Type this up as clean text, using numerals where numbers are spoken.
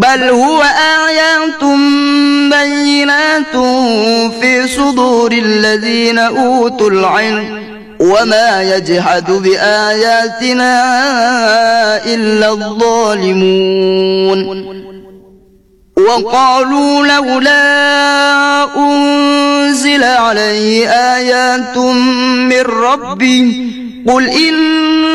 بل هو آيات بينات في صدور الذين أوتوا العلم وما يجحد بآياتنا إلا الظالمون وقالوا لولا أنزل عليه آيات من ربه قل إن